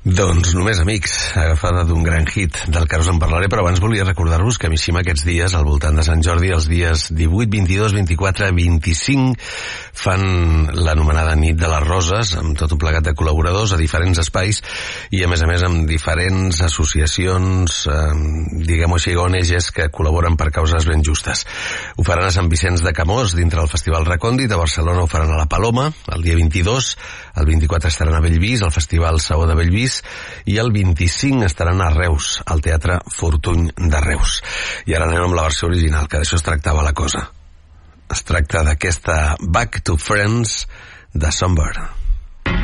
Doncs només amics, agafada d'un gran hit del que us en parlaré, però abans volia recordar-vos que Mishima aquests dies, al voltant de Sant Jordi, els dies 18, 22, 24, 25, fan l'anomenada Nit de les Roses, amb tot un plegat de col·laboradors a diferents espais i a més amb diferents associacions, diguem-ho així, ONGs que col·laboren per causes ben justes. Ho faran a Sant Vicenç de Camós, dintre del Festival Recòndit, a Barcelona ho faran a la Paloma, el dia 22, el 24 estaran a Bellvís, al Festival Saó de Bellvís, i el 25 estaran a Reus, al Teatre Fortuny de Reus. I ara anem amb la versió original, que d'això es tractava la cosa. Es tracta d'aquesta Back to Friends de Songbird.